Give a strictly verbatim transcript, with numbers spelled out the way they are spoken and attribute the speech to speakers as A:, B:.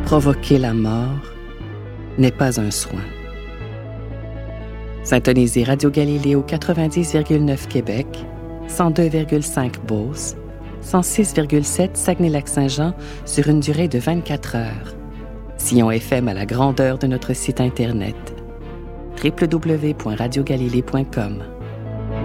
A: provoquer la mort n'est pas un soin. Syntonisez Radio Galiléo quatre-vingt-dix virgule neuf Québec, cent deux virgule cinq Beauce, cent six virgule sept Saguenay-Lac-Saint-Jean sur une durée de vingt-quatre heures. Sillon F M à la grandeur de notre site Internet. w w w point radio galilée point com